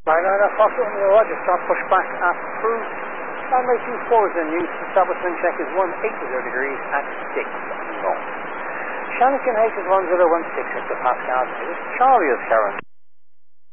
Line 9 Fox on the Roger, start push back at cruise. Runway 24 is in use. Establishment check is 180 degrees at 6 north. Shannon H is 1016 at the Pascal. Charlie is Karen.